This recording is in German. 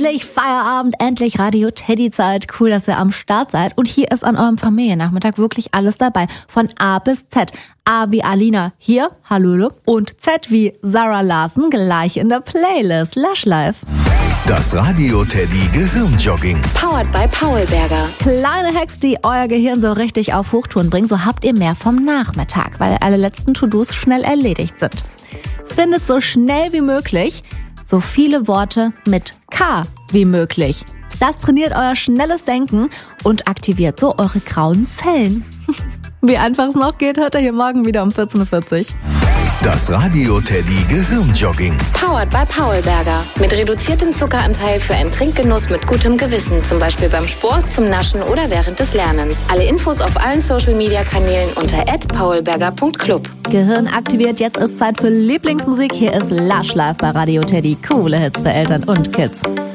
Endlich Feierabend, endlich Radio Teddy-Zeit. Cool, dass ihr am Start seid. Und hier ist an eurem Familiennachmittag wirklich alles dabei. Von A bis Z. A wie Alina, hier, Hallöle. Und Z wie Sarah Larsen, gleich in der Playlist. Lush Live. Das Radio Teddy Gehirnjogging. Powered by Paulberger. Kleine Hacks, die euer Gehirn so richtig auf Hochtouren bringen. So habt ihr mehr vom Nachmittag, weil alle letzten To-Dos schnell erledigt sind. Findet so schnell wie möglich so viele Worte mit K wie möglich. Das trainiert euer schnelles Denken und aktiviert so eure grauen Zellen. Wie einfach es noch geht, hört ihr hier morgen wieder um 14.40 Uhr. Das Radio Teddy Gehirnjogging. Powered by Paulberger. Mit reduziertem Zuckeranteil für einen Trinkgenuss mit gutem Gewissen. Zum Beispiel beim Sport, zum Naschen oder während des Lernens. Alle Infos auf allen Social-Media-Kanälen unter @paulberger.club. Gehirn aktiviert, jetzt ist Zeit für Lieblingsmusik. Hier ist Lush Live bei Radio Teddy. Coole Hits für Eltern und Kids.